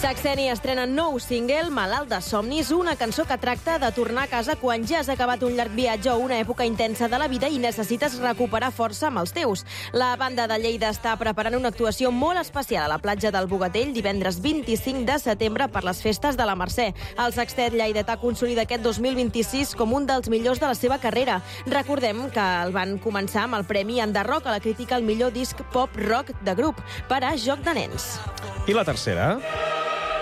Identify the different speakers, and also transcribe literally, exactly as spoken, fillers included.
Speaker 1: Saxeni estrena nou single, Malalt de somnis, una cançó que tracta de tornar a casa quan ja has acabat un llarg viatge o una època intensa de la vida i necessites recuperar força amb els teus. La banda de Lleida està preparant una actuació molt especial a la platja del Bogatell divendres vint-i-cinc de setembre per les festes de la Mercè. El sextet lleidatà consolida aquest dos mil vint-i-sis com un dels millors de la seva carrera. Recordem que el van començar amb el Premi Enderrock a la crítica al millor disc pop-rock de grup per a Joc de Nens.
Speaker 2: I la tercera?